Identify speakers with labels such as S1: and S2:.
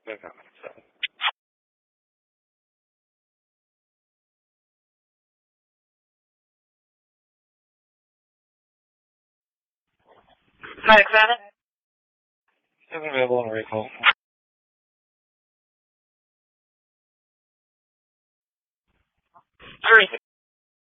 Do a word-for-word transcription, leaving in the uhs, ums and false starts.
S1: No comment. So.
S2: Hi, Xavier.
S1: Is available on recall.
S2: Three.